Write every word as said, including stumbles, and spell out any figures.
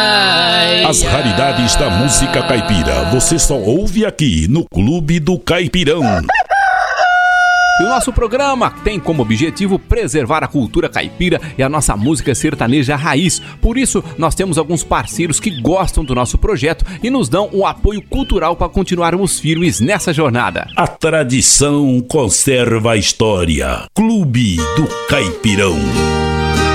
As raridades da música caipira você só ouve aqui no Clube do Caipirão. E o nosso programa tem como objetivo preservar a cultura caipira e a nossa música sertaneja raiz. Por isso, nós temos alguns parceiros que gostam do nosso projeto e nos dão o apoio cultural para continuarmos firmes nessa jornada. A tradição conserva a história. Clube do Caipirão.